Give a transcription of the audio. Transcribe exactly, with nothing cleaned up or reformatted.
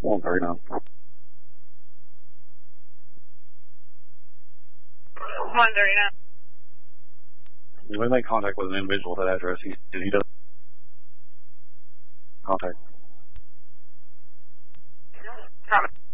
one thirty-nine. one thirty-nine. We make contact with an individual at that address. He, he does contact. Promise.